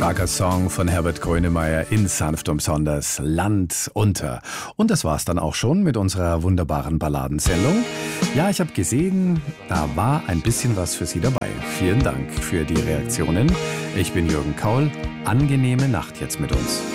Starker Song von Herbert Grönemeyer in sanft umsonders Land unter. Und das war's dann auch schon mit unserer wunderbaren Balladensendung. Ja, ich habe gesehen, da war ein bisschen was für Sie dabei. Vielen Dank für die Reaktionen. Ich bin Jürgen Kaul. Angenehme Nacht jetzt mit uns.